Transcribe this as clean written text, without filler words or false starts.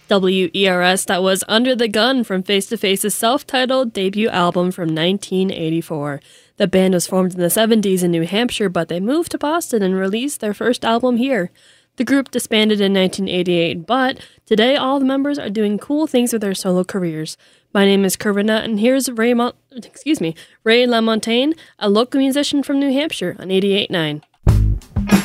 WERS, that was Under the Gun from Face to Face's self-titled debut album from 1984. The band was formed in the 70s in New Hampshire, but they moved to Boston and released their first album here. The group disbanded in 1988, but today all the members are doing cool things with their solo careers. My name is Kervina, and here's Ray LaMontagne, a local musician from New Hampshire on 88.9.